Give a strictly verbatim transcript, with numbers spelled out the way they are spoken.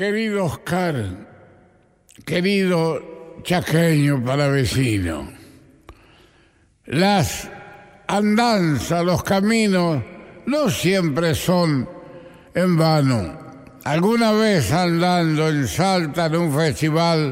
Querido Oscar, querido chaqueño palavecino, las andanzas, los caminos no siempre son en vano. Alguna vez andando en Salta en un festival